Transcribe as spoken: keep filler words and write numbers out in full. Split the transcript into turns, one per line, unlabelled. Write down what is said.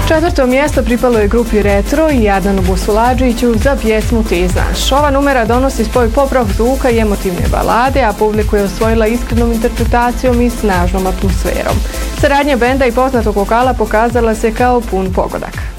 Četvrto mjesto pripalo je grupi Retro i Adnanu Busulađiću za pjesmu Ti znaš. Ova numera donosi spoj pop-rock zvuka i emotivne balade, a publiku je osvojila iskrenom interpretacijom i snažnom atmosferom. Saradnja benda i poznatog vokala pokazala se kao pun pogodak.